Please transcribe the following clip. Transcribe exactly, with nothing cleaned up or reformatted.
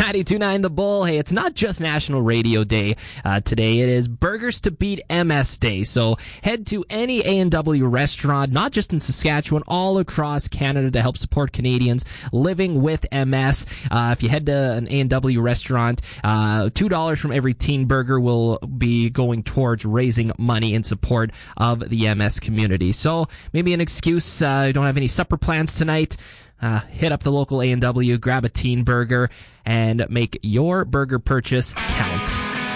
ninety-two point nine The Bull. Hey, it's not just National Radio Day uh, today. It is Burgers to Beat M S Day. So head to any A and W restaurant, not just in Saskatchewan, all across Canada to help support Canadians living with M S. Uh, if you head to an A and W restaurant, uh, two dollars from every teen burger will be going towards raising money in support of the M S community. So maybe an excuse, uh, you don't have any supper plans tonight. Uh, hit up the local A and W, grab a teen burger, and make your burger purchase count.